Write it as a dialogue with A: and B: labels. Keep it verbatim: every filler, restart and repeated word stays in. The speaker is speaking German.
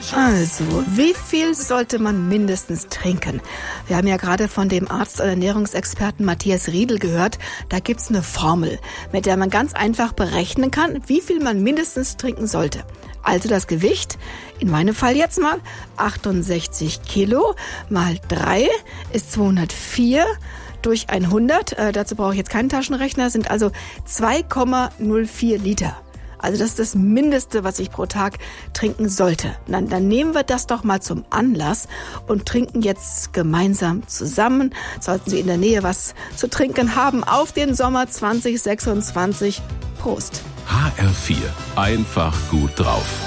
A: Also, wie viel sollte man mindestens trinken? Wir haben ja gerade von dem Arzt und Ernährungsexperten Matthias Riedel gehört. Da gibt's eine Formel, mit der man ganz einfach berechnen kann, wie viel man mindestens trinken sollte. Also das Gewicht, in meinem Fall jetzt mal achtundsechzig Kilo mal drei ist zweihundertvier durch hundert. Äh, dazu brauche ich jetzt keinen Taschenrechner, sind also zwei Komma null vier Liter. Also das ist das Mindeste, was ich pro Tag trinken sollte. Dann, dann nehmen wir das doch mal zum Anlass und trinken jetzt gemeinsam zusammen. Sollten Sie in der Nähe was zu trinken haben, auf den Sommer zwanzig sechsundzwanzig. Prost!
B: H R vier. Einfach gut drauf.